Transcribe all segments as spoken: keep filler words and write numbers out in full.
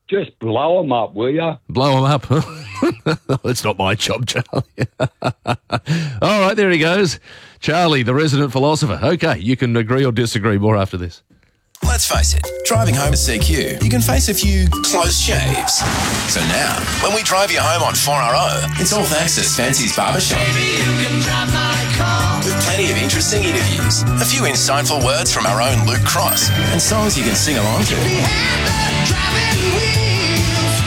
Just blow them up, will you? Blow them up. That's not my job, Charlie. All right, there he goes. Charlie, the resident philosopher. Okay, you can agree or disagree. More after this. Let's face it, driving home at C Q, you can face a few close shaves. So now, when we drive you home on four R O, it's all thanks to Fancy's Barbershop. Baby, you can drive my car. With plenty of interesting interviews, a few insightful words from our own Luke Cross, and songs you can sing along to. We have the driving wheels.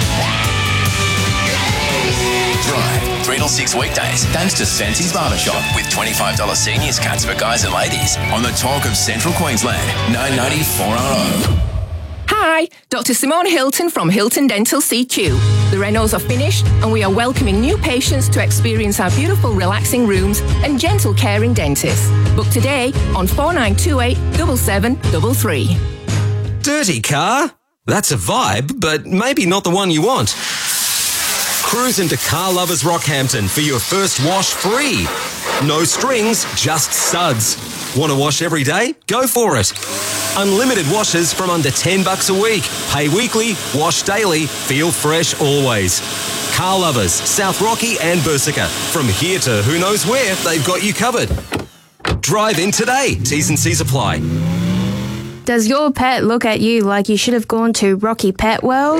Drive three till six weekdays, thanks to Fancy's Barbershop, with twenty-five dollars seniors cuts for guys and ladies on the talk of Central Queensland, nine ninety four R O. Hi, Doctor Simone Hilton from Hilton Dental C Q. The renos are finished and we are welcoming new patients to experience our beautiful relaxing rooms and gentle caring dentists. Book today on four nine two eight, seven seven three three. Dirty car? That's a vibe, but maybe not the one you want. Cruise into Car Lovers Rockhampton for your first wash free. No strings, just suds. Want to wash every day? Go for it. Unlimited washes from under ten bucks a week. Pay weekly, wash daily, feel fresh always. Car Lovers, South Rocky and Bursica. From here to who knows where, they've got you covered. Drive in today. T's and C's apply. Does your pet look at you like you should have gone to Rocky Pet World?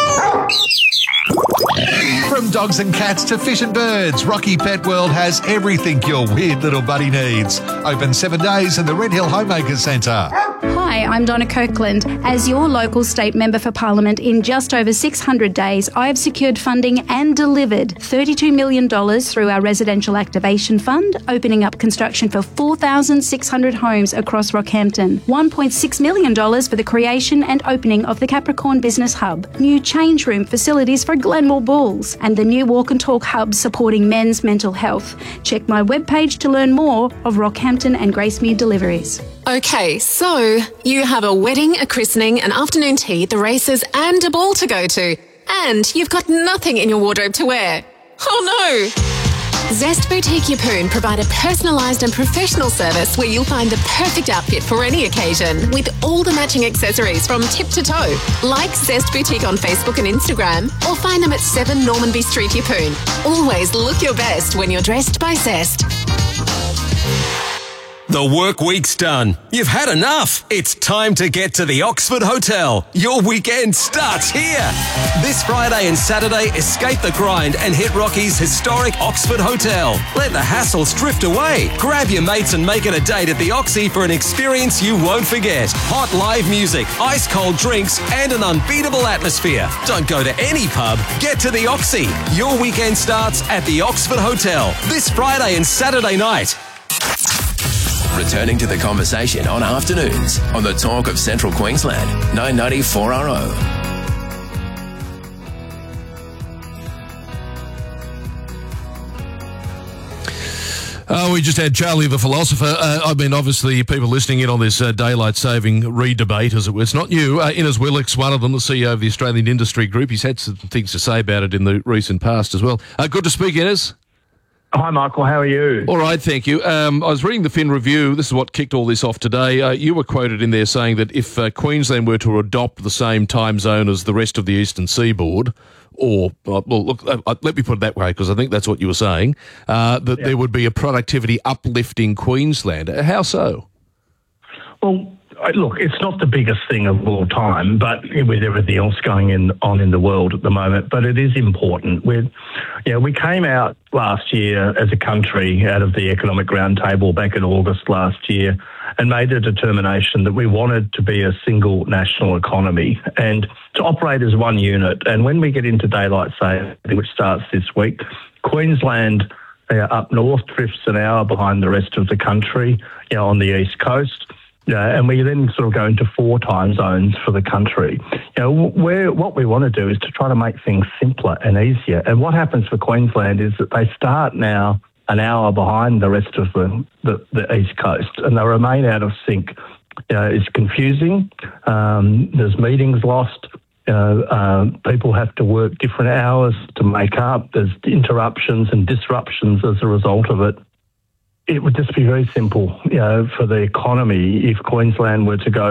From dogs and cats to fish and birds, Rocky Pet World has everything your weird little buddy needs. Open seven days in the Red Hill Homemakers Centre. Hi, I'm Donna Kirkland. As your local state member for Parliament, in just over six hundred days, I have secured funding and delivered thirty-two million dollars through our Residential Activation Fund, opening up construction for four thousand six hundred homes across Rockhampton, one point six million dollars for the creation and opening of the Capricorn Business Hub, new change room facilities for Glenmore Bulls, and the new Walk and Talk Hub supporting men's mental health. Check my webpage to learn more of Rockhampton and Gracemere deliveries. Okay, so you have a wedding, a christening, an afternoon tea, the races, and a ball to go to. And you've got nothing in your wardrobe to wear. Oh no! Zest Boutique Yeppoon provide a personalised and professional service where you'll find the perfect outfit for any occasion with all the matching accessories from tip to toe. Like Zest Boutique on Facebook and Instagram or find them at seven Normanby Street, Yeppoon. Always look your best when you're dressed by Zest. The work week's done. You've had enough. It's time to get to the Oxford Hotel. Your weekend starts here. This Friday and Saturday, escape the grind and hit Rocky's historic Oxford Hotel. Let the hassles drift away. Grab your mates and make it a date at the Oxy for an experience you won't forget. Hot live music, ice cold drinks, and an unbeatable atmosphere. Don't go to any pub. Get to the Oxy. Your weekend starts at the Oxford Hotel this Friday and Saturday night. Returning to the conversation on afternoons on the talk of Central Queensland, nine ninety four R O. Uh, we just had Charlie the philosopher. Uh, I mean, obviously, people listening in on this uh, daylight saving re-debate, as it were. It's not new. Uh, Innes Willicks, one of them, the C E O of the Australian Industry Group. He's had some things to say about it in the recent past as well. Uh, good to speak, Innes. Hi, Michael. How are you? All right, thank you. Um, I was reading the Fin Review. This is what kicked all this off today. Uh, you were quoted in there saying that if uh, Queensland were to adopt the same time zone as the rest of the eastern seaboard, or, uh, well, look, uh, let me put it that way, because I think that's what you were saying, uh, that yeah. there would be a productivity uplift in Queensland. How so? Well, look, it's not the biggest thing of all time, but with everything else going in, on in the world at the moment, but it is important. With, yeah, we came out last year as a country out of the Economic Roundtable back in August last year and made a determination that we wanted to be a single national economy and to operate as one unit. And when we get into daylight saving, which starts this week, Queensland uh, up north drifts an hour behind the rest of the country, you know, on the east coast. Yeah, and we then sort of go into four time zones for the country. You know, where what we want to do is to try to make things simpler and easier. And what happens for Queensland is that they start now an hour behind the rest of the, the, the East Coast, and they remain out of sync. You know, it's confusing. Um, there's meetings lost. You know, um, people have to work different hours to make up. There's interruptions and disruptions as a result of it. It would just be very simple, you know, for the economy if Queensland were to go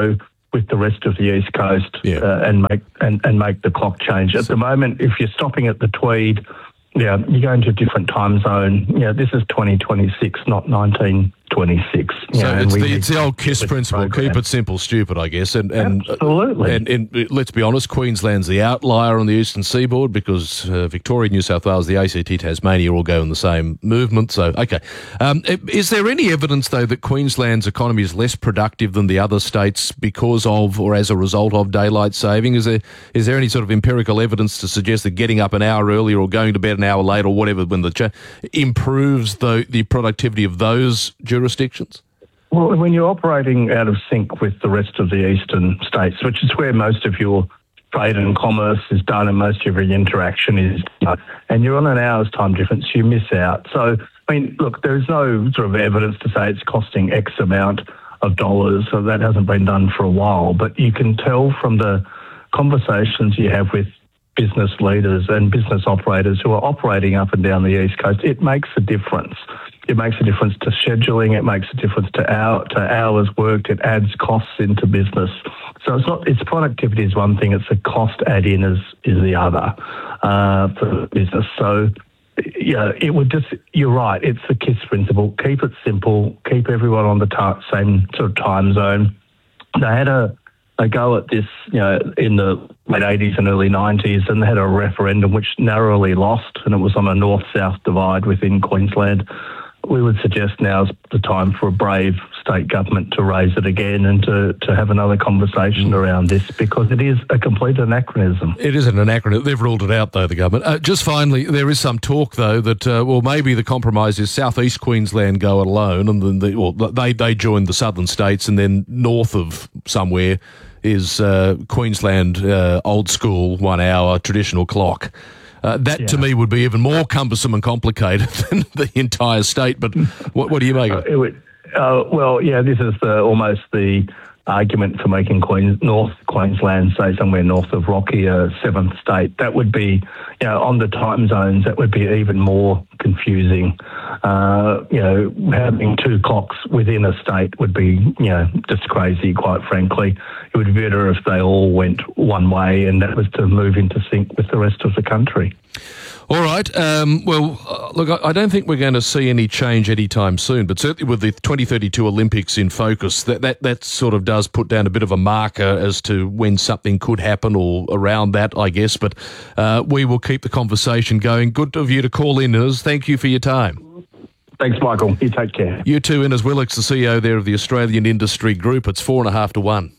with the rest of the East Coast Yeah. uh, and make and, and make the clock change. At the moment, if you're stopping at the Tweed, yeah, you're going to a different time zone. Yeah, this is twenty twenty-six, not nineteen twenty-six. So Yeah, and it's we the, need it's the old KISS with the principle: program. keep it simple, stupid. I guess. And and Absolutely. And, and let's be honest, Queensland's the outlier on the eastern seaboard because uh, Victoria, New South Wales, the A C T, Tasmania all go in the same movement. So okay, um, is there any evidence though that Queensland's economy is less productive than the other states because of or as a result of daylight saving? Is there is there any sort of empirical evidence to suggest that getting up an hour earlier or going to bed an hour later or whatever when the cha- improves the the productivity of those jurisdictions? Well, when you're operating out of sync with the rest of the eastern states, which is where most of your trade and commerce is done and most of your interaction is done, and you're on an hour's time difference, you miss out. So, I mean, look, there's no sort of evidence to say it's costing X amount of dollars, so that hasn't been done for a while. But you can tell from the conversations you have with business leaders and business operators who are operating up and down the East Coast, it makes a difference. It makes a difference to scheduling. It makes a difference to hour, to hours worked. It adds costs into business. So it's not. Its productivity is one thing. It's a cost add-in is is the other uh, for business. So yeah, it would just. You're right. It's the KISS principle. Keep it simple. Keep everyone on the ta- same sort of time zone. They had a a go at this, you know, in the late eighties and early nineties, and they had a referendum which narrowly lost, and it was on a north-south divide within Queensland. We would suggest now's the time for a brave state government to raise it again and to, to have another conversation around this because it is a complete anachronism. It is an anachronism. They've ruled it out, though, the government. Uh, just finally, there is some talk, though, that, uh, well, maybe the compromise is South East Queensland go it alone, and then the, well, they, they join the southern states, and then north of somewhere is uh, Queensland uh, old school, one hour traditional clock. Uh, that, yeah. to me, would be even more cumbersome and complicated than the entire state. But what, what do you make of it? Uh, it would, uh, well, yeah, this is the, almost the argument for making Queens, North Queensland, say somewhere north of Rocky, a seventh state. That would be, you know, on the time zones, that would be even more confusing. Uh, you know, having two clocks within a state would be, you know, just crazy, quite frankly. It would be better if they all went one way and that was to move into sync with the rest of the country. All right. Um, well, uh, look, I, I don't think we're going to see any change anytime soon, but certainly with the twenty thirty-two Olympics in focus, that, that, that sort of does put down a bit of a marker as to when something could happen or around that, I guess. But uh, we will keep the conversation going. Good of you to call in, Innes. Thank you for your time. Thanks, Michael. You take care. You too, Innes Willicks, the C E O there of the Australian Industry Group. It's four and a half to one.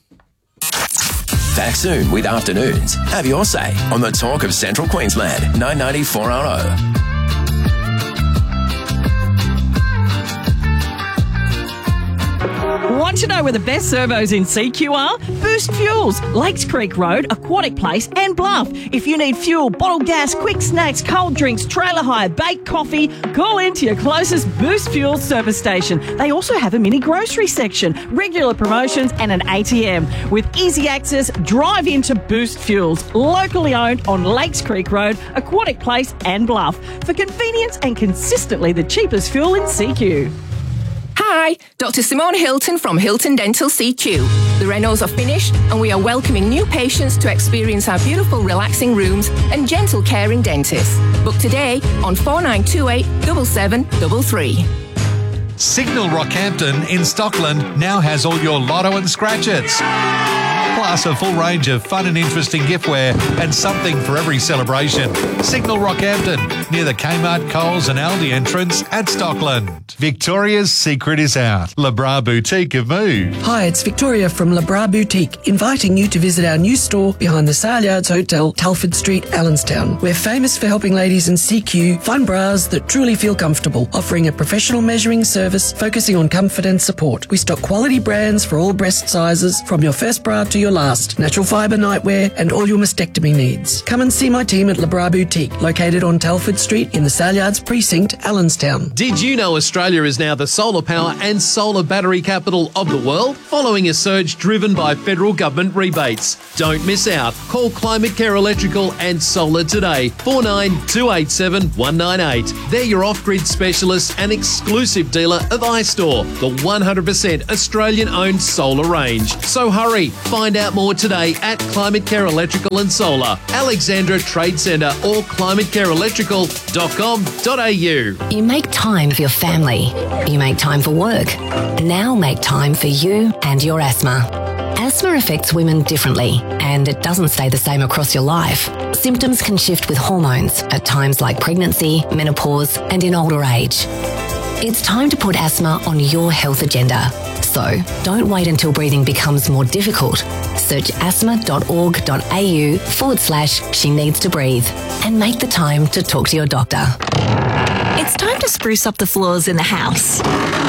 Back soon with Afternoons. Have your say on the talk of Central Queensland. nine ninety four R O. Want to know where the best servos in C Q are? Boost Fuels, Lakes Creek Road, Aquatic Place and Bluff. If you need fuel, bottled gas, quick snacks, cold drinks, trailer hire, baked coffee, call in to your closest Boost Fuels service station. They also have a mini grocery section, regular promotions and an A T M. With easy access, drive into Boost Fuels, locally owned on Lakes Creek Road, Aquatic Place and Bluff. For convenience and consistently the cheapest fuel in C Q. Hi, Doctor Simone Hilton from Hilton Dental C Q. The renos are finished and we are welcoming new patients to experience our beautiful relaxing rooms and gentle caring dentists. Book today on four nine two eight, seven seven three three. Signal Rockhampton in Stockland now has all your lotto and scratch-its. Plus a full range of fun and interesting giftware and something for every celebration. Signal Rockhampton, near the Kmart, Coles and Aldi entrance at Stockland. Victoria's secret is out. Le Bras Boutique have moved. Hi, it's Victoria from Le Bras Boutique, inviting you to visit our new store behind the Saleyards Hotel, Telford Street, Allenstown. We're famous for helping ladies in C Q find bras that truly feel comfortable, offering a professional measuring service focusing on comfort and support. We stock quality brands for all breast sizes, from your first bra to your your last. Natural fibre nightwear and all your mastectomy needs. Come and see my team at Labra Boutique, located on Telford Street in the Salyards Precinct, Allenstown. Did you know Australia is now the solar power and solar battery capital of the world, following a surge driven by federal government rebates? Don't miss out. Call Climate Care Electrical and Solar today, four nine two eight seven one nine eight. They're your off-grid specialist and exclusive dealer of iStore, the one hundred percent Australian-owned solar range. So hurry, find out more today at Climate Care Electrical and Solar, Alexandra Trade Centre or climate care electrical dot com dot a u. You make time for your family. You make time for work. Now make time for you and your asthma. Asthma affects women differently, and it doesn't stay the same across your life. Symptoms can shift with hormones at times like pregnancy, menopause, and in older age. It's time to put asthma on your health agenda. So don't wait until breathing becomes more difficult. Search asthma.org.au forward slash she needs to breathe and make the time to talk to your doctor. It's time to spruce up the floors in the house.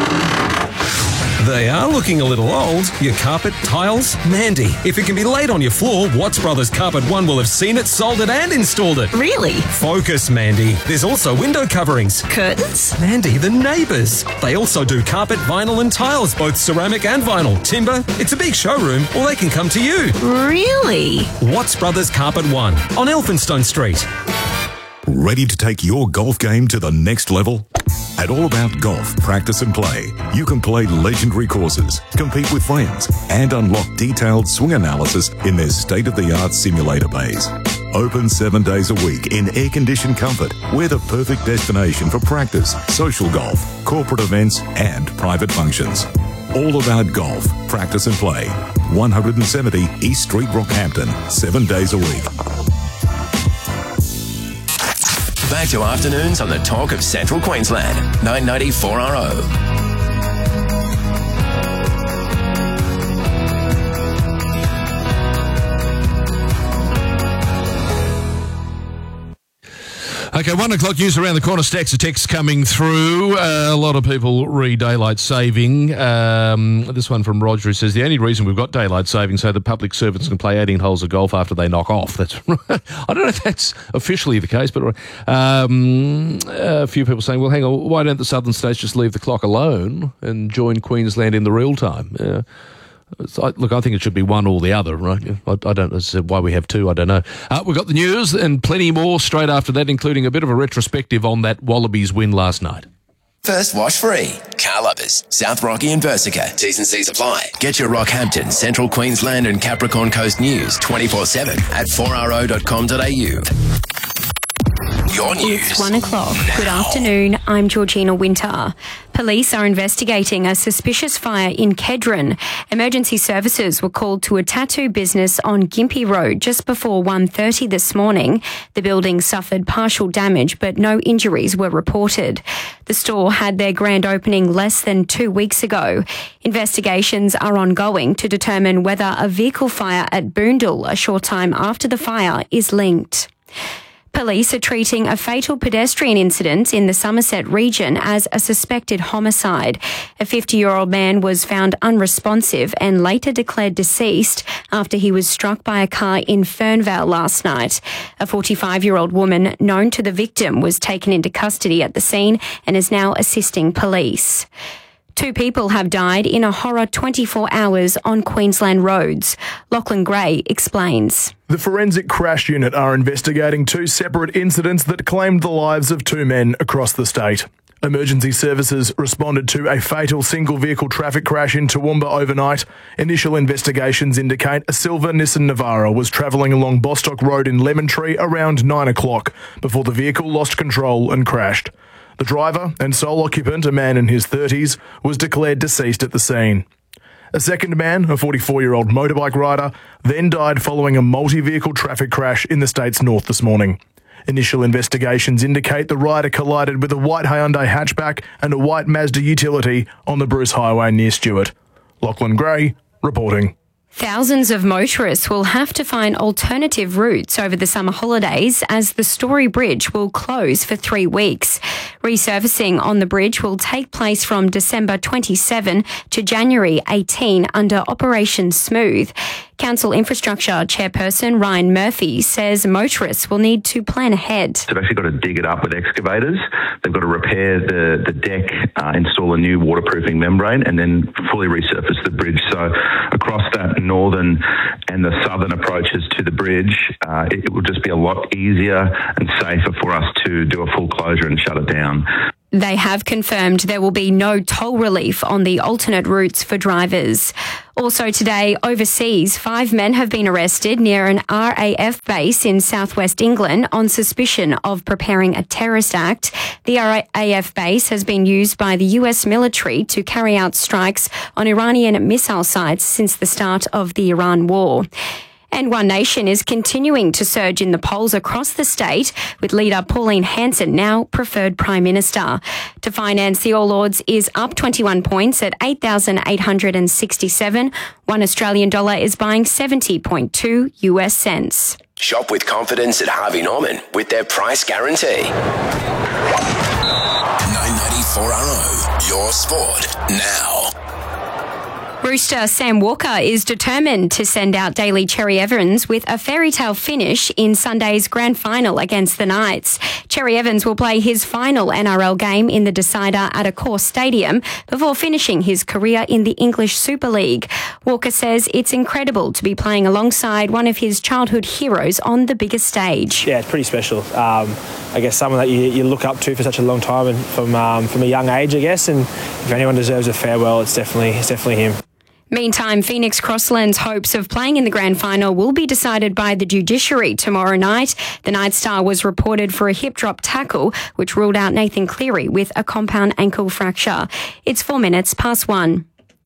They are looking a little old. Your carpet, tiles, Mandy. If it can be laid on your floor, Watts Brothers Carpet One will have seen it, sold it and installed it. Really? Focus, Mandy. There's also window coverings. Curtains? Mandy, the neighbours. They also do carpet, vinyl and tiles, both ceramic and vinyl. Timber. It's a big showroom, or they can come to you. Really? Watts Brothers Carpet One on Elphinstone Street. Ready to take your golf game to the next level? At All About Golf Practice and Play, you can play legendary courses, compete with friends, and unlock detailed swing analysis in their state-of-the-art simulator bays. Open seven days a week in air-conditioned comfort, we're the perfect destination for practice, social golf, corporate events, and private functions. All About Golf Practice and Play, one seventy East Street, Rockhampton, seven days a week. Back to afternoons on the talk of Central Queensland, nine ninety four R O. Okay, one o'clock news around the corner. Stacks of texts coming through. Uh, a lot of people re daylight saving. Um, this one from Roger, who says the only reason we've got daylight saving so that public servants can play eighteen holes of golf after they knock off. That's I don't know if that's officially the case, but um, a few people saying, well, hang on, why don't the southern states just leave the clock alone and join Queensland in the real time? Uh, I, look, I think it should be one or the other, right? I, I don't know why we have two, I don't know. Uh, we've got the news and plenty more straight after that, including a bit of a retrospective on that Wallabies win last night. First wash free. Car lovers, South Rocky and Versica. T's and C's apply. Get your Rockhampton, Central Queensland and Capricorn Coast news twenty-four seven at four r o dot com dot a u. Your news. It's one o'clock. Good afternoon. I'm Georgina Winter. Police are investigating a suspicious fire in Kedron. Emergency services were called to a tattoo business on Gympie Road just before one thirty this morning. The building suffered partial damage, but no injuries were reported. The store had their grand opening less than two weeks ago. Investigations are ongoing to determine whether a vehicle fire at Boondall a short time after the fire is linked. Police are treating a fatal pedestrian incident in the Somerset region as a suspected homicide. A fifty-year-old man was found unresponsive and later declared deceased after he was struck by a car in Fernvale last night. A forty-five-year-old woman known to the victim was taken into custody at the scene and is now assisting police. Two people have died in a horror twenty-four hours on Queensland roads. Lachlan Gray explains. The Forensic Crash Unit are investigating two separate incidents that claimed the lives of two men across the state. Emergency services responded to a fatal single-vehicle traffic crash in Toowoomba overnight. Initial investigations indicate a silver Nissan Navara was travelling along Bostock Road in Lemon Tree around nine o'clock before the vehicle lost control and crashed. The driver and sole occupant, a man in his thirties, was declared deceased at the scene. A second man, a forty-four-year-old motorbike rider, then died following a multi-vehicle traffic crash in the state's north this morning. Initial investigations indicate the rider collided with a white Hyundai hatchback and a white Mazda utility on the Bruce Highway near Stewart. Lachlan Gray, reporting. Thousands of motorists will have to find alternative routes over the summer holidays as the Story Bridge will close for three weeks. Resurfacing on the bridge will take place from December twenty-seventh to January eighteenth under Operation Smooth. Council Infrastructure Chairperson Ryan Murphy says motorists will need to plan ahead. They've actually got to dig it up with excavators. They've got to repair the, the deck, uh, install a new waterproofing membrane, and then fully resurface the bridge. So across that northern and the southern approaches to the bridge, uh, it, it will just be a lot easier and safer for us to do a full closure and shut it down. They have confirmed there will be no toll relief on the alternate routes for drivers. Also today, overseas, five men have been arrested near an R A F base in southwest England on suspicion of preparing a terrorist act. The R A F base has been used by the U S military to carry out strikes on Iranian missile sites since the start of the Iran war. And One Nation is continuing to surge in the polls across the state, with leader Pauline Hanson now preferred Prime Minister. To finance, the All Ords is up twenty-one points at eight thousand eight hundred sixty-seven. One Australian dollar is buying seventy point two U S cents. Shop with confidence at Harvey Norman with their price guarantee. nine ninety-four R O, your sport now. Rooster Sam Walker is determined to send out Daly Cherry Evans with a fairy tale finish in Sunday's grand final against the Knights. Cherry Evans will play his final N R L game in the decider at Accor Stadium before finishing his career in the English Super League. Walker says it's incredible to be playing alongside one of his childhood heroes on the biggest stage. Yeah, it's pretty special. Um, I guess someone that you, you look up to for such a long time and from um, from a young age, I guess. And if anyone deserves a farewell, it's definitely it's definitely him. Meantime, Phoenix Crossland's hopes of playing in the grand final will be decided by the judiciary tomorrow night. The Night Star was reported for a hip drop tackle, which ruled out Nathan Cleary with a compound ankle fracture. It's four minutes past one.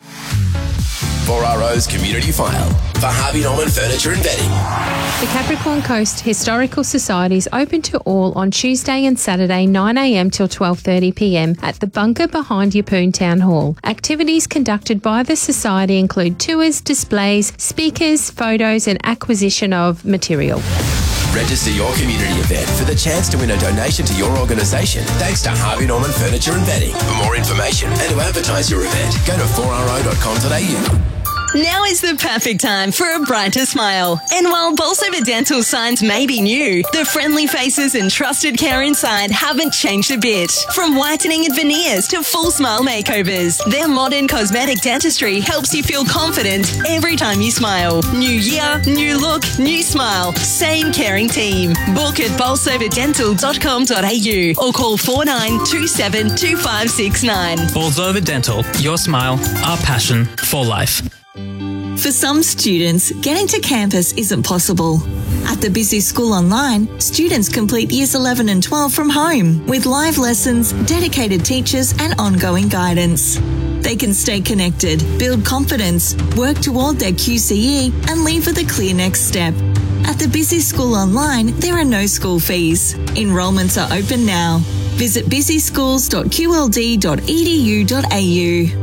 four R O's Community File for Harvey Norman Furniture and Bedding. The Capricorn Coast Historical Society is open to all on Tuesday and Saturday nine a m till twelve thirty p m at the bunker behind Yeppoon Town Hall. Activities conducted by the Society include tours, displays, speakers, photos and acquisition of material. Register your community event for the chance to win a donation to your organisation thanks to Harvey Norman Furniture and Bedding. For more information and to advertise your event, go to four r o dot com dot a u. Now is the perfect time for a brighter smile. And while Bolsover Dental signs may be new, the friendly faces and trusted care inside haven't changed a bit. From whitening and veneers to full smile makeovers, their modern cosmetic dentistry helps you feel confident every time you smile. New year, new look, new smile. Same caring team. Book at bolsover dental dot com dot a u or call four nine two seven two five six nine. Bolsover Dental, your smile, our passion for life. For some students, getting to campus isn't possible. At the Busy School Online, students complete years eleven and twelve from home with live lessons, dedicated teachers and ongoing guidance. They can stay connected, build confidence, work toward their Q C E and leave with a clear next step. At the Busy School Online, there are no school fees. Enrolments are open now. Visit busy schools dot q l d dot e d u dot a u.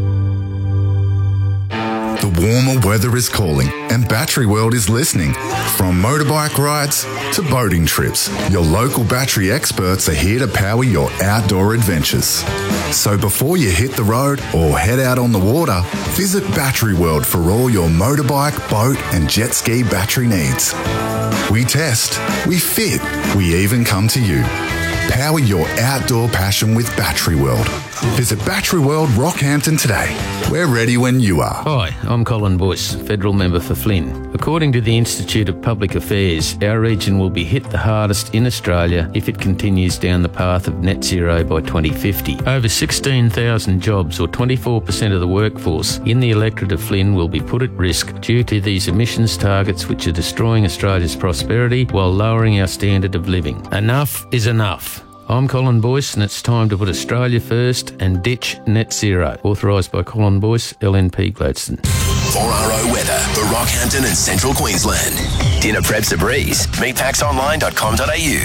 The warmer weather is calling and Battery World is listening. From motorbike rides to boating trips, your local battery experts are here to power your outdoor adventures. So before you hit the road or head out on the water, visit Battery World for all your motorbike, boat and jet ski battery needs. We test, we fit, we even come to you. Power your outdoor passion with Battery World. Visit Battery World Rockhampton today. We're ready when you are. Hi, I'm Colin Boyce, Federal Member for Flynn. According to the Institute of Public Affairs, our region will be hit the hardest in Australia if it continues down the path of net zero by twenty fifty. Over sixteen thousand jobs, or twenty-four percent of the workforce in the electorate of Flynn, will be put at risk due to these emissions targets which are destroying Australia's prosperity while lowering our standard of living. Enough is enough. I'm Colin Boyce and it's time to put Australia first and ditch net zero. Authorised by Colin Boyce, L N P Gladstone. four R O weather for Rockhampton and Central Queensland. Dinner prep's a breeze. meat packs online dot com dot a u.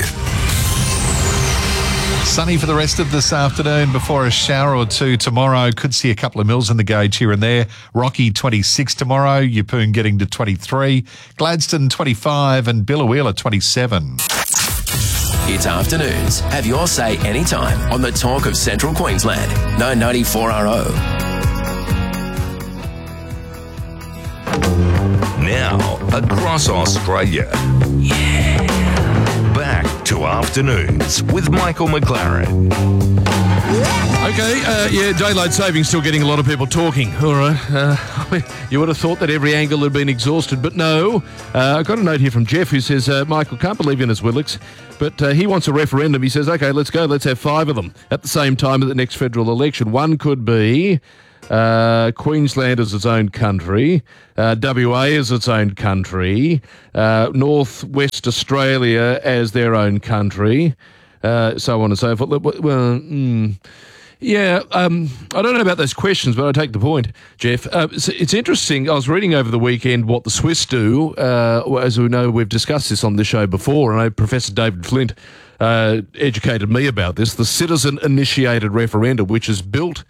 Sunny for the rest of this afternoon before a shower or two tomorrow. Could see a couple of mils in the gauge here and there. Rocky twenty-six tomorrow. Yeppoon getting to twenty-three. Gladstone twenty-five and Biloela twenty-seven. It's afternoons. Have your say anytime on the talk of Central Queensland. nine ninety-four R O. Now, now across Australia. Yeah. Back to Afternoons with Michael McLaren. Okay, uh, yeah, daylight saving still getting a lot of people talking. All right. Uh, you would have thought that every angle had been exhausted, but no. Uh, I got a note here from Jeff who says, uh, Michael, can't believe in his Willix, but uh, he wants a referendum. He says, okay, let's go. Let's have five of them at the same time at the next federal election. One could be uh, Queensland as its own country, uh, W A as its own country, uh, North West Australia as their own country, uh, so on and so forth. Well, mm, Yeah, um, I don't know about those questions, but I take the point, Jeff. Uh, it's, it's interesting. I was reading over the weekend what the Swiss do. Uh, as we know, we've discussed this on the show before. I know Professor David Flint uh, educated me about this. The citizen-initiated referendum, which is built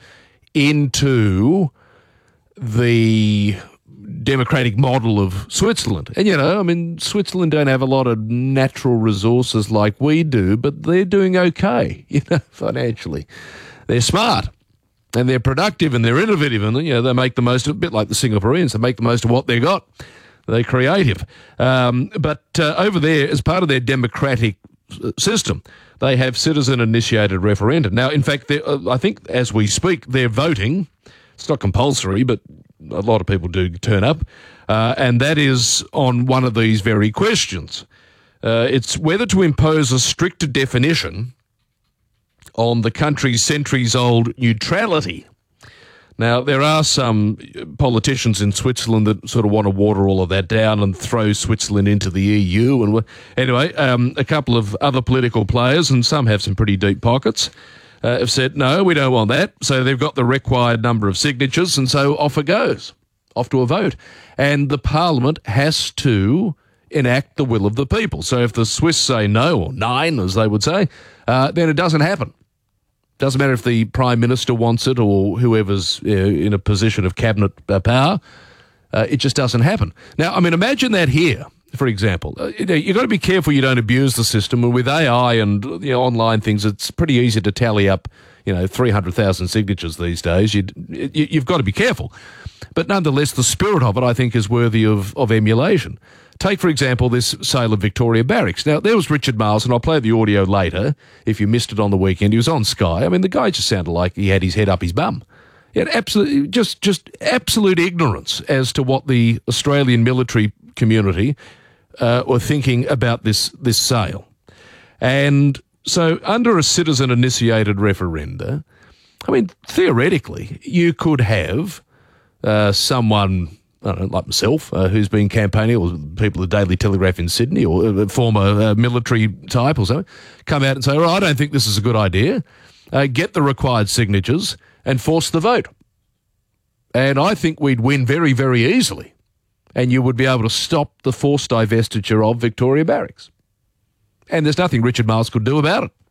into the democratic model of Switzerland. And, you know, I mean, Switzerland don't have a lot of natural resources like we do, but they're doing okay, you know, financially. They're smart and they're productive and they're innovative and, you know, they make the most of, a bit like the Singaporeans, they make the most of what they got. They're creative. Um, but uh, over there, as part of their democratic system, they have citizen-initiated referendum. Now, in fact, uh, I think as we speak, they're voting. It's not compulsory, but a lot of people do turn up. Uh, and that is on one of these very questions. Uh, it's whether to impose a stricter definition on the country's centuries-old neutrality. Now, there are some politicians in Switzerland that sort of want to water all of that down and throw Switzerland into the E U. And anyway, um, a couple of other political players, and some have some pretty deep pockets, uh, have said, no, we don't want that. So they've got the required number of signatures, and so off it goes, off to a vote. And the parliament has to enact the will of the people. So if the Swiss say no, or nine, as they would say, uh, then it doesn't happen. Doesn't matter if the Prime Minister wants it or whoever's uh, in a position of cabinet uh, power. Uh, it just doesn't happen. Now, I mean, imagine that here, for example. Uh, you know, you've got to be careful you don't abuse the system. And with A I and you know, online things, it's pretty easy to tally up, you know, three hundred thousand signatures these days. You'd, you, you've got to be careful. But nonetheless, the spirit of it, I think, is worthy of, of emulation. Take, for example, this sale of Victoria Barracks. Now, there was Richard Marles, and I'll play the audio later if you missed it on the weekend. He was on Sky. I mean, the guy just sounded like he had his head up his bum. He had absolute, just, just absolute ignorance as to what the Australian military community uh, were thinking about this, this sale. And so under a citizen-initiated referenda, I mean, theoretically, you could have uh, someone... I don't know, like myself, uh, who's been campaigning, or people at the Daily Telegraph in Sydney, or a former uh, military type or something, come out and say, well, I don't think this is a good idea. Uh, get the required signatures and force the vote. And I think we'd win very, very easily. And you would be able to stop the forced divestiture of Victoria Barracks. And there's nothing Richard Marles could do about it.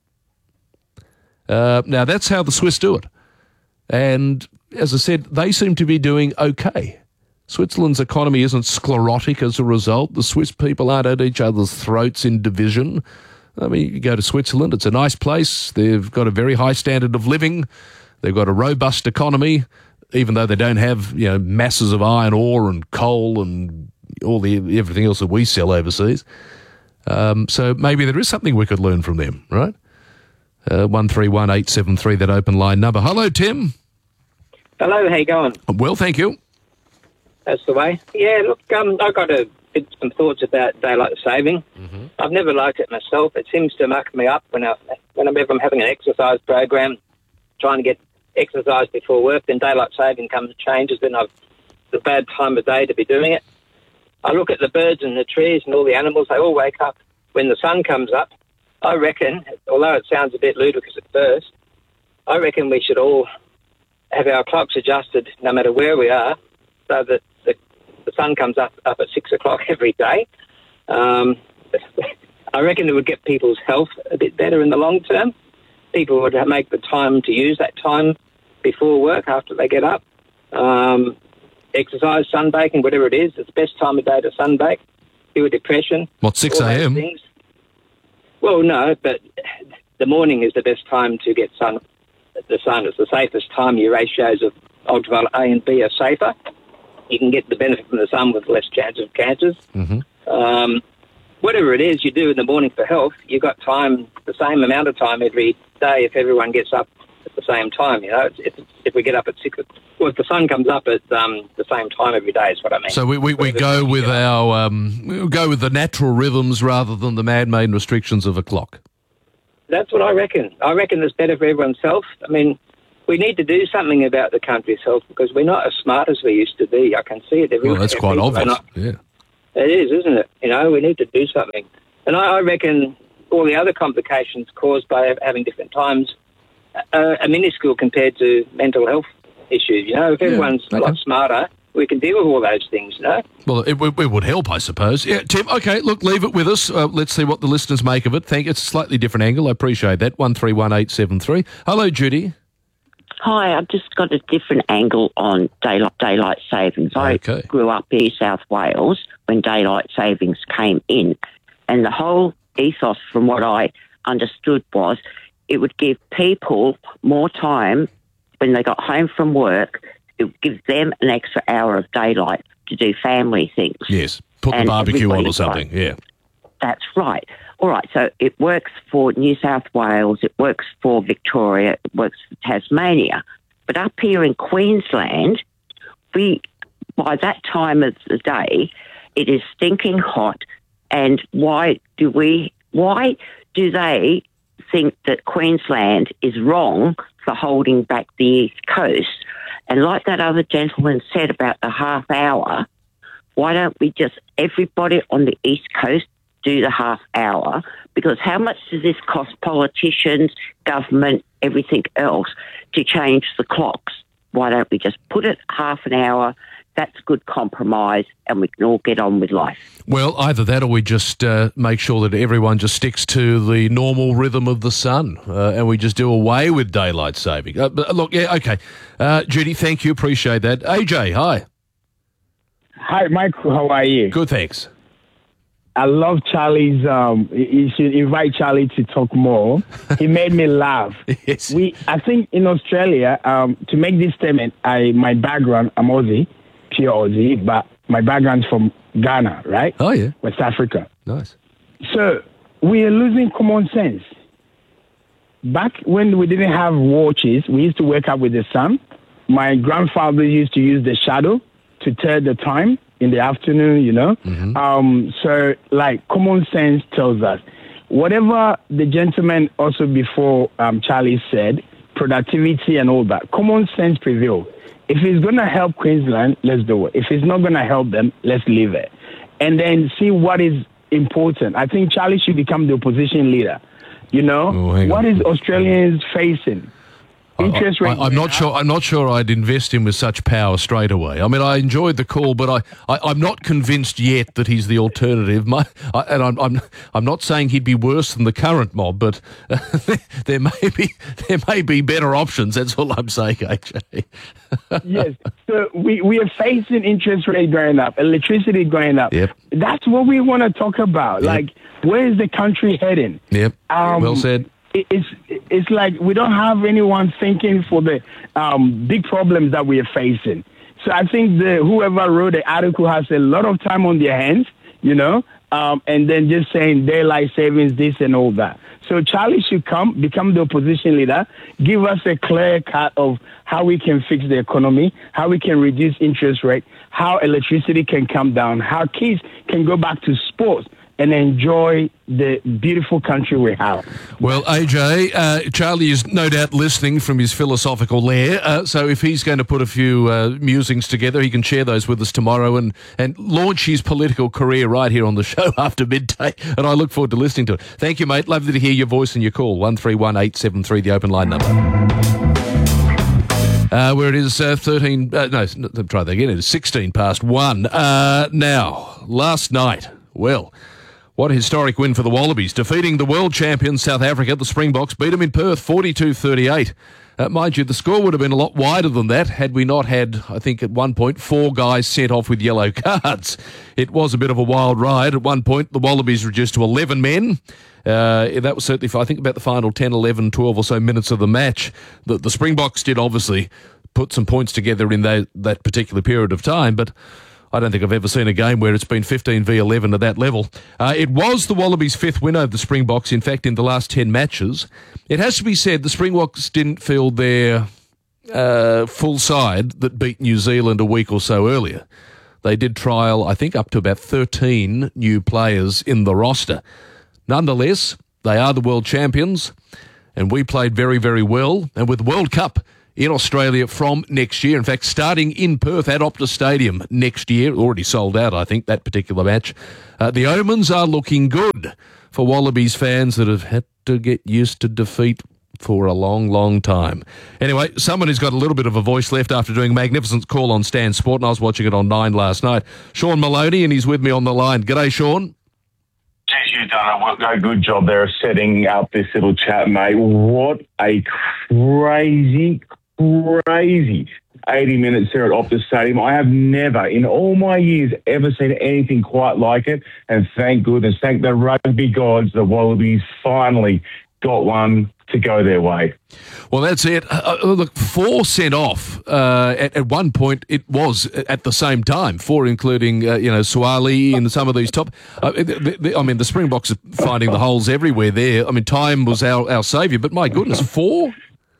Uh, now, that's how the Swiss do it. And as I said, they seem to be doing okay. Switzerland's economy isn't sclerotic as a result. The Swiss people aren't at each other's throats in division. I mean, you go to Switzerland, it's a nice place. They've got a very high standard of living. They've got a robust economy, even though they don't have, you know, masses of iron ore and coal and all the everything else that we sell overseas. Um, so maybe there is something we could learn from them, right? Uh, one three one eight seven three, that open line number. Hello, Tim. Hello, how you going? Well, thank you. That's the way. Yeah, look, um, I've got a bit, some thoughts about daylight saving. Mm-hmm. I've never liked it myself. It seems to muck me up when I, whenever I'm having an exercise program, trying to get exercise before work, then daylight saving comes and changes, then I've it's a bad time of day to be doing it. I look at the birds and the trees and all the animals, they all wake up when the sun comes up. I reckon, although it sounds a bit ludicrous at first, I reckon we should all have our clocks adjusted no matter where we are, so that the, the sun comes up, up at six o'clock every day. Um, I reckon it would get people's health a bit better in the long term. People would make the time to use that time before work, after they get up. Um, exercise, sunbaking, whatever it is, it's the best time of day to sunbake. Cure depression. What, six a.m.? Well, no, but the morning is the best time to get sun. The sun is the safest time. Your ratios of ultraviolet A and B are safer. you can get the benefit from the sun with less chance of cancers. Mm-hmm. Um, whatever it is you do in the morning for health, you've got time, the same amount of time every day if everyone gets up at the same time. You know, if, if we get up at six, well, if the sun comes up at um, the same time every day is what I mean. So we, we, we go with our um, we go with the natural rhythms rather than the man-made restrictions of a clock. That's what I reckon. I reckon it's better for everyone's health. I mean, we need to do something about the country's health because we're not as smart as we used to be. I can see it everywhere. Well, that's quite People obvious. not- Yeah. It is, isn't it? You know, we need to do something. And I, I reckon all the other complications caused by having different times are, are minuscule compared to mental health issues. You know, if Yeah, everyone's a lot smarter, we can deal with all those things, you know? Well, it, it, it would help, I suppose. Yeah, Tim, okay, look, leave it with us. Uh, let's see what the listeners make of it. Thank It's a slightly different angle. I appreciate that. one three one eight seven three. Hello, Judy. Hi, I've just got a different angle on daylight, daylight savings. I Okay. grew up in New South Wales when daylight savings came in, and the whole ethos, from what I understood, was it would give people more time when they got home from work. It would give them an extra hour of daylight to do family things. Yes, put the And barbecue on or everybody's something, like, yeah. That's right. All right, so it works for New South Wales, it works for Victoria, it works for Tasmania. But up here in Queensland, we by that time of the day, it is stinking hot. And why do we? Why do they think that Queensland is wrong for holding back the East Coast? And like that other gentleman said about the half hour, why don't we just everybody on the East Coast do the half hour? Because how much does this cost politicians, government, everything else to change the clocks? Why don't we just put it half an hour? That's good compromise and we can all get on with life. Well, either that or we just uh, make sure that everyone just sticks to the normal rhythm of the sun uh, and we just do away with daylight saving. Uh, but look, yeah, okay. Uh, Judy, thank you. Appreciate that. A J, hi. Hi, Michael. How are you? Good, thanks. I love Charlie's. Um, you should invite Charlie to talk more. He made me laugh. Yes. We, I think, in Australia, um, to make this statement, I my background, I'm Aussie, pure Aussie, but my background's from Ghana, right? Oh yeah, West Africa. Nice. So we are losing common sense. Back when we didn't have watches, we used to wake up with the sun. My grandfather used to use the shadow to tell the time in the afternoon, you know. Mm-hmm. Um, so, like, common sense tells us. Whatever the gentleman also before um, Charlie said, productivity and all that, common sense prevails. If it's going to help Queensland, let's do it. If it's not going to help them, let's leave it. And then see what is important. I think Charlie should become the opposition leader. You know, Oh, what is Australians facing? Interest I, rate. I, I'm not sure. I'm not sure. I'd invest him with such power straight away. I mean, I enjoyed the call, but I, I I'm not convinced yet that he's the alternative. My, I, and I'm, I'm I'm not saying he'd be worse than the current mob, but uh, there may be there may be better options. That's all I'm saying, A J. Yes. So we, we are facing interest rate going up, electricity going up. Yep. That's what we want to talk about. Yep. Like, where is the country heading? Yep. Um, well said. it- It's it's like we don't have anyone thinking for the um, big problems that we are facing. So I think the whoever wrote the article has a lot of time on their hands, you know, um, and then just saying daylight savings, this and all that. So Charlie should come, become the opposition leader, give us a clear cut of how we can fix the economy, how we can reduce interest rate, how electricity can come down, how kids can go back to sports and enjoy the beautiful country we have. Well, A J, uh, Charlie is no doubt listening from his philosophical lair. Uh, so if he's going to put a few uh, musings together, he can share those with us tomorrow and, and launch his political career right here on the show after midday. And I look forward to listening to it. Thank you, mate. Lovely to hear your voice and your call. one three one eight seven three, the open line number. Uh, where it is uh, thirteen, uh, no, no, try that again. It is sixteen past one. Uh, now, last night, well, what a historic win for the Wallabies. Defeating the world champions South Africa, the Springboks beat them in Perth forty-two thirty-eight. Uh, mind you, the score would have been a lot wider than that had we not had, I think at one point, four guys sent off with yellow cards. It was a bit of a wild ride. At one point, the Wallabies reduced to eleven men. Uh, that was certainly, for, I think, about the final ten, eleven, twelve or so minutes of the match. The, the Springboks did obviously put some points together in that, that particular period of time, but I don't think I've ever seen a game where it's been fifteen v eleven at that level. Uh, it was the Wallabies' fifth win over the Springboks, in fact, in the last ten matches. It has to be said the Springboks didn't field their uh, full side that beat New Zealand a week or so earlier. They did trial, I think, up to about thirteen new players in the roster. Nonetheless, they are the world champions, and we played very, very well. And with the World Cup in Australia from next year, in fact, starting in Perth at Optus Stadium next year, already sold out, I think, that particular match, uh, the omens are looking good for Wallabies fans that have had to get used to defeat for a long, long time. Anyway, someone who's got a little bit of a voice left after doing a magnificent call on Stan Sport, and I was watching it on Nine last night. Sean Maloney, and he's with me on the line. G'day, Sean. Geez, you've done a, a good job there of setting up this little chat, mate. What a crazy, crazy eighty minutes there at Optus Stadium. I have never, in all my years, ever seen anything quite like it. And thank goodness, thank the rugby gods, the Wallabies finally got one to go their way. Well, that's it. Uh, look, four sent off. Uh, at, at one point, it was at the same time. Four, including uh, you know Suaalii and some of these top. Uh, the, the, I mean, the Springboks are finding the holes everywhere there. I mean, time was our, our saviour, but my goodness, four.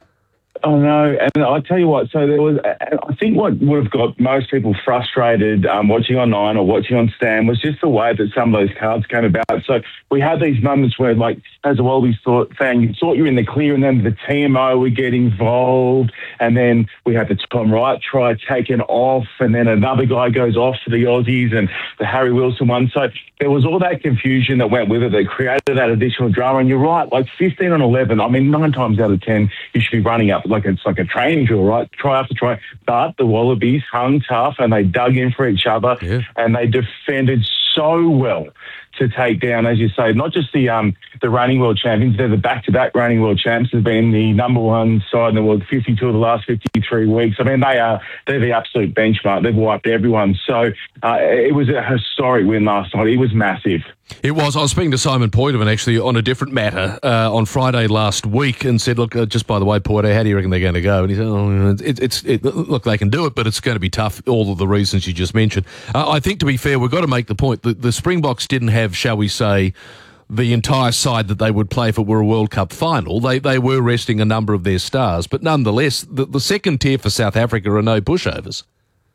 Oh, no. And I'll tell you what, so there was, I think what would have got most people frustrated um, watching on Nine or watching on Stan was just the way that some of those cards came about. So we had these moments where, like, as a Wallabies thought, fan, you thought you were in the clear, and then the T M O would get involved, and then we had the Tom Wright try taken off, and then another guy goes off for the Aussies, and the Harry Wilson one. So there was all that confusion that went with it that created that additional drama. And you're right, like fifteen on eleven, I mean, nine times out of ten, you should be running up like it's like a training drill, right? Try after try. But the Wallabies hung tough and they dug in for each other, yeah. and they defended so well to take down, as you say, not just the um, the reigning world champions, they're the back-to-back reigning world champs. They've been the number one side in the world fifty-two of the last fifty-three weeks. I mean, they are, they're the absolute benchmark. They've wiped everyone. So uh, it was a historic win last night. It was massive. It was. I was speaking to Simon Poitevin, actually, on a different matter uh, on Friday last week, and said, look, uh, just by the way, Poiter, how do you reckon they're going to go? And he said, oh, it, it's, it, look, they can do it, but it's going to be tough, all of the reasons you just mentioned. Uh, I think, to be fair, we've got to make the point that the Springboks didn't have, shall we say, the entire side that they would play if it were a World Cup final. They they were resting a number of their stars, but nonetheless, the, the second tier for South Africa are no pushovers.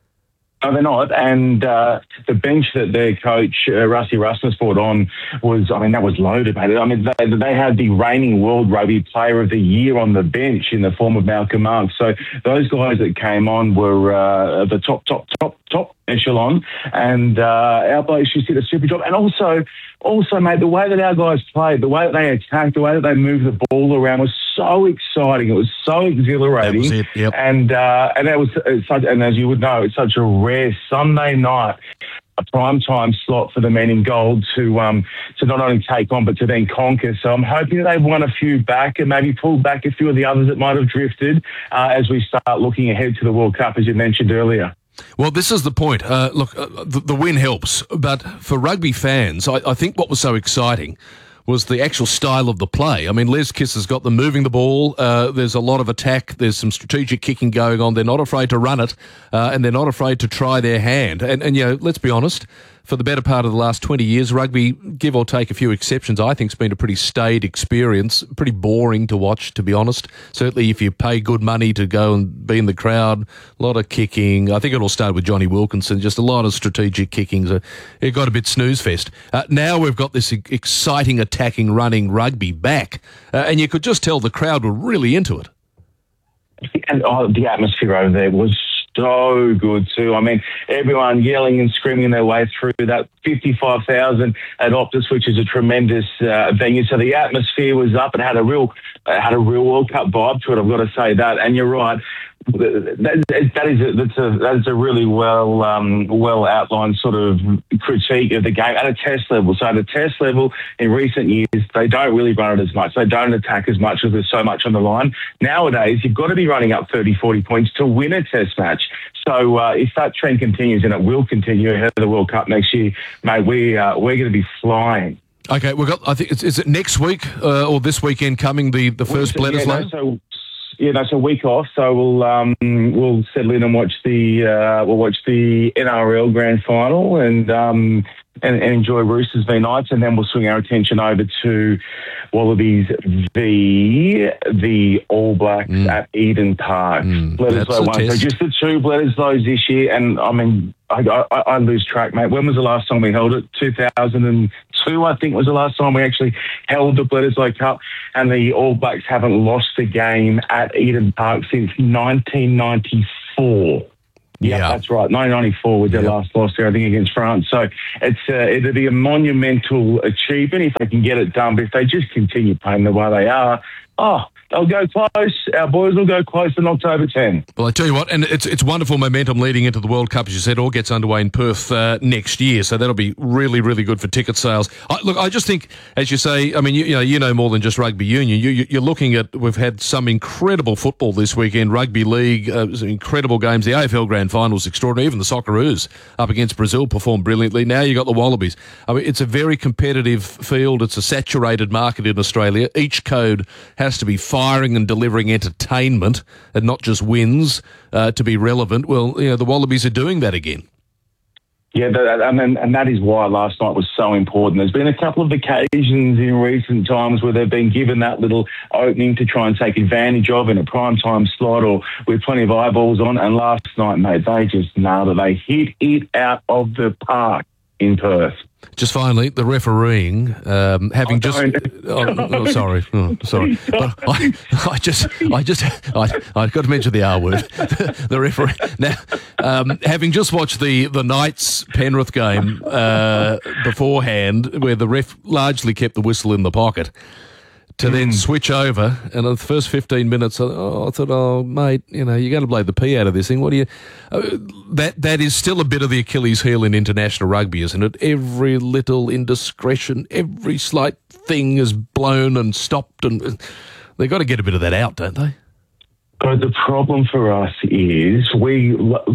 No, they're not. And uh, the bench that their coach, uh, Rusty Rasmus, brought on was, I mean, that was loaded, mate. I mean, they, they had the reigning World Rugby Player of the Year on the bench in the form of Malcolm Marx. So those guys that came on were uh, the top, top, top, top echelon. And uh, our blokes just did a super job. And also, also, mate, the way that our guys played, the way that they attacked, the way that they moved the ball around was so exciting. It was so exhilarating. That was it, yep. And, uh, and, that was, it's such, and as you would know, it's such a rare Sunday night, a prime time slot for the men in gold to um, to not only take on but to then conquer. So I'm hoping that they've won a few back and maybe pulled back a few of the others that might have drifted uh, as we start looking ahead to the World Cup, as you mentioned earlier. Well, this is the point. Uh, look, uh, the, the win helps, but for rugby fans, I, I think what was so exciting was the actual style of the play. I mean, Les Kiss has got them moving the ball. Uh, there's a lot of attack. There's some strategic kicking going on. They're not afraid to run it, uh, and they're not afraid to try their hand. And, and, you know, let's be honest, for the better part of the last twenty years, rugby, give or take a few exceptions, I think has been a pretty staid experience, pretty boring to watch, to be honest. Certainly if you pay good money to go and be in the crowd, a lot of kicking. I think it all started with Johnny Wilkinson, just a lot of strategic kicking. So it got a bit snooze fest. Uh, now we've got this exciting, attacking, running rugby back, uh, and you could just tell the crowd were really into it. And oh, the atmosphere over there was so good too. I mean, everyone yelling and screaming their way through that fifty-five thousand at Optus, which is a tremendous uh, venue. So the atmosphere was up. It had a real, it had a real World Cup vibe to it. I've got to say that. And you're right. That, that is a, that's a that's a really well um, well outlined sort of critique of the game at a test level. So at a test level, in recent years, they don't really run it as much. They don't attack as much because there's so much on the line. Nowadays, you've got to be running up thirty, forty points to win a test match. So uh, if that trend continues, and it will continue ahead of the World Cup next year, mate, we uh, we're going to be flying. Okay, we've got. I think it's, is it next week uh, or this weekend coming the the first well, Bledisloe? Yeah, no, so you know, it's a week off, so we'll um, we'll settle in and watch the uh, we'll watch the N R L Grand Final and um, and, and enjoy Roosters v Knights, and then we'll swing our attention over to Wallabies v the All Blacks mm. at Eden Park. Mm, Bledisloe won. So just the two Bledisloes this year, and I mean, I, I, I lose track, mate. When was the last time we held it? two thousand two, I think, was the last time we actually held the Bledisloe Cup, and the All Blacks haven't lost a game at Eden Park since nineteen ninety-four. Yeah, yeah, that's right. nineteen ninety-four was their yep. last loss there, I think, against France. So it's uh, it'll be a monumental achievement if they can get it done. But if they just continue playing the way they are, oh, they'll go close. Our boys will go close on October tenth. Well, I tell you what, and it's it's wonderful momentum leading into the World Cup, as you said. All gets underway in Perth uh, next year, so that'll be really, really good for ticket sales. I, look, I just think, as you say, I mean, you, you know, you know more than just rugby union. You, you, you're looking at, we've had some incredible football this weekend. Rugby league, uh, some incredible games. The A F L Grand Finals, extraordinary. Even the Socceroos up against Brazil performed brilliantly. Now you've got the Wallabies. I mean, it's a very competitive field. It's a saturated market in Australia. Each code has to be firing and delivering entertainment and not just wins uh, to be relevant. Well, you know, the Wallabies are doing that again. Yeah, that, and, and that is why last night was so important. There's been a couple of occasions in recent times where they've been given that little opening to try and take advantage of in a prime time slot or with plenty of eyeballs on. And last night, mate, they just nailed it. They hit it out of the park in Perth. Just finally, the refereeing, um, having oh, just, oh, oh, sorry, oh, sorry, but I, I just, I just, I, I got to mention the R word, the, the referee. Now, um, having just watched the the Knights Penrith game uh, beforehand, where the ref largely kept the whistle in the pocket, to mm. then switch over, and in the first fifteen minutes, oh, I thought, oh, mate, you know, you got to blow the pee out of this thing. What do you... Uh, that That is still a bit of the Achilles heel in international rugby, isn't it? Every little indiscretion, every slight thing is blown and stopped, and they've got to get a bit of that out, don't they? But the problem for us is we,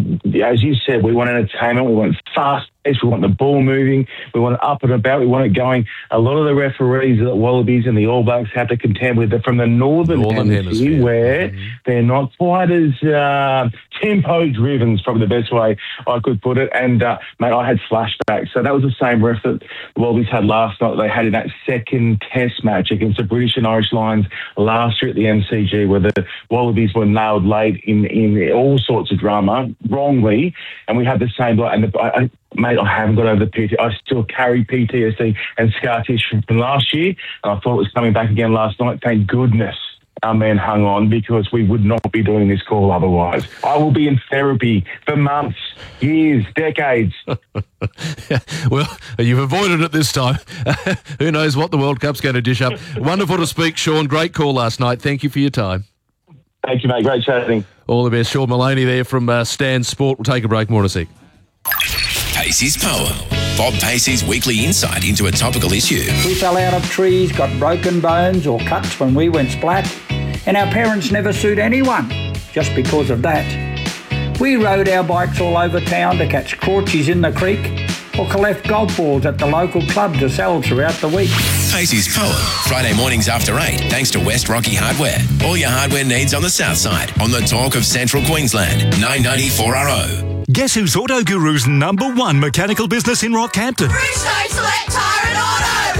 as you said, we want entertainment, we want fast pace, we want the ball moving, we want it up and about, we want it going. A lot of the referees at Wallabies and the All Blacks have to contend with it from the northern, northern hemisphere, hemisphere, where mm-hmm. they're not quite as uh, tempo-driven, is probably the best way I could put it. And, uh, mate, I had flashbacks. So that was the same ref that the Wallabies had last night. They had in that second test match against the British and Irish Lions last year at the M C G, where the Wallabies were nailed late in, in all sorts of drama, wrongly, and we had the same... And the, I, I, mate, I haven't got over the P T S D. I still carry P T S D and scar tissue from last year, and I thought it was coming back again last night. Thank goodness our man hung on, because we would not be doing this call otherwise. I will be in therapy for months, years, decades. Yeah, well, you've avoided it this time. Who knows what the World Cup's going to dish up. Wonderful to speak, Sean. Great call last night. Thank you for your time. Thank you, mate. Great chatting. All the best. Sean Maloney there from uh, Stan Sport. We'll take a break. More in a sec. Pacey's Poem. Bob Pacey's weekly insight into a topical issue. We fell out of trees, got broken bones or cuts when we went splat, and our parents never sued anyone just because of that. We rode our bikes all over town to catch crawchies in the creek or collect golf balls at the local club to sell throughout the week. Pacey's Poem, Friday mornings after eight, thanks to West Rocky Hardware. All your hardware needs on the south side, on the talk of Central Queensland, nine ninety-four R O. Guess who's Auto Guru's number one mechanical business in Rockhampton? Bridgestone Select Tyre and Auto!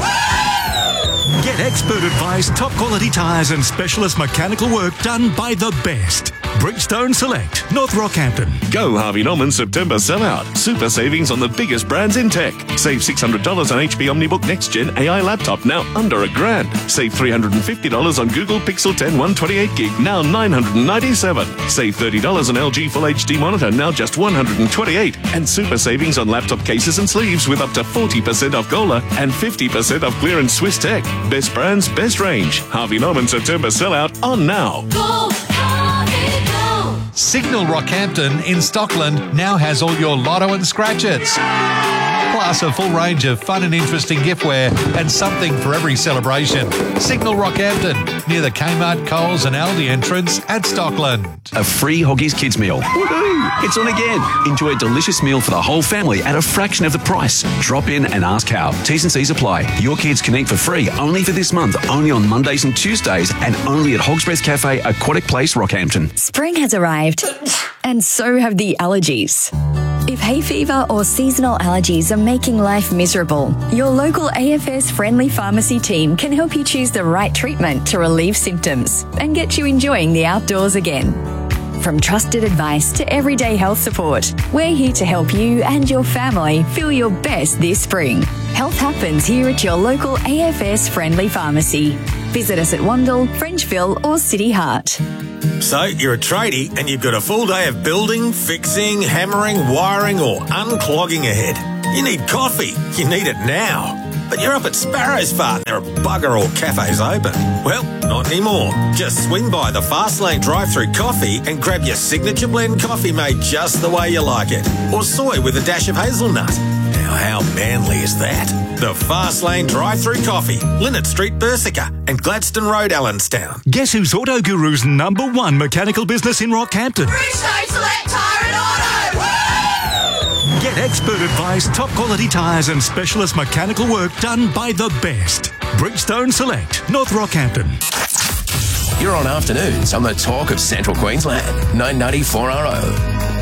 Woo! Get expert advice, top quality tyres and specialist mechanical work done by the best. Bridgestone Select, North Rockhampton. Go Harvey Norman September sellout. Super savings on the biggest brands in tech. Save six hundred dollars on H P OmniBook Next Gen A I laptop, now under a grand. Save three hundred fifty dollars on Google Pixel ten one twenty-eight gig, now nine hundred ninety-seven dollars. Save thirty dollars on L G Full H D monitor, now just one hundred twenty-eight dollars. And super savings on laptop cases and sleeves with up to forty percent off Gola and fifty percent off clearance Swiss Tech. Best brands, best range. Harvey Norman September sellout on now. Go, Harvey, go! Signal Rockhampton in Stockland now has all your lotto and scratch-its. Plus a full range of fun and interesting giftware and something for every celebration. Signal Rockhampton, near the Kmart, Coles and Aldi entrance at Stockland. A free Hoggies Kids meal. Woohoo! It's on again. Enjoy a delicious meal for the whole family at a fraction of the price. Drop in and ask how. T's and C's apply. Your kids can eat for free only for this month, only on Mondays and Tuesdays, and only at Hog's Breath Cafe, Aquatic Place, Rockhampton. Spring has arrived, and so have the allergies. If hay fever or seasonal allergies are making life miserable, your local A F S friendly pharmacy team can help you choose the right treatment to relieve symptoms and get you enjoying the outdoors again. From trusted advice to everyday health support, we're here to help you and your family feel your best this spring. Health happens here at your local A F S friendly pharmacy. Visit us at Wandle, Frenchville or City Heart. So, you're a tradie and you've got a full day of building, fixing, hammering, wiring or unclogging ahead. You need coffee. You need it now. But you're up at Sparrow's Fart. There are bugger all cafes open. Well, not anymore. Just swing by the Fastlane drive-through coffee and grab your signature blend coffee made just the way you like it. Or soy with a dash of hazelnut. Now, how manly is that? The Fastlane drive-through coffee. Linnet Street, Bersica and Gladstone Road, Allenstown. Guess who's Auto Guru's number one mechanical business in Rockhampton? Bridgestone Select Tyre and Auto. Woo! Get expert advice, top quality tyres and specialist mechanical work done by the best. Bridgestone Select, North Rockhampton. You're on afternoons on the talk of Central Queensland, nine ninety-four R O.